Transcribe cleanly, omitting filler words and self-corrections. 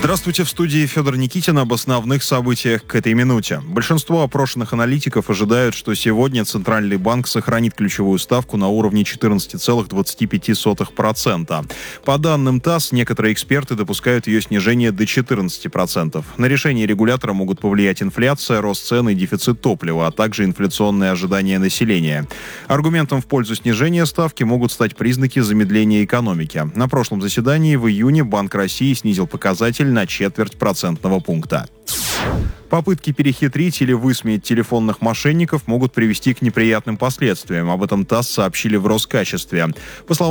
Здравствуйте, в студии Федор Никитин об основных событиях к этой минуте. Большинство опрошенных аналитиков ожидают, что сегодня Центральный банк сохранит ключевую ставку на уровне 14,25%. По данным ТАСС, некоторые эксперты допускают ее снижение до 14%. На решение регулятора могут повлиять инфляция, рост цен и дефицит топлива, а также инфляционные ожидания населения. Аргументом в пользу снижения ставки могут стать признаки замедления экономики. На прошлом заседании в июне Банк России снизил показатель на 0,25 процентного пункта. Попытки перехитрить или высмеять телефонных мошенников могут привести к неприятным последствиям. Об этом ТАСС сообщили в Роскачестве. По словам